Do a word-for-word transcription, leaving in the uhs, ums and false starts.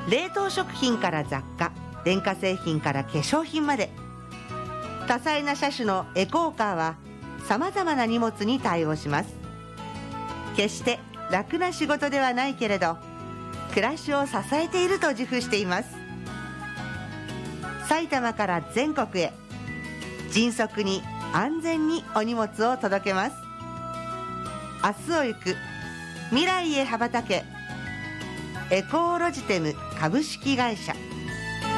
冷凍食品から雑貨、電化製品から化粧品まで、多彩な車種のエコーカーはさまざまな荷物に対応します。決して楽な仕事ではないけれど、暮らしを支えていると自負しています。埼玉から全国へ、迅速に安全にお荷物を届けます。明日を行く、未来へ羽ばたけ。エコーロジテム株式会社。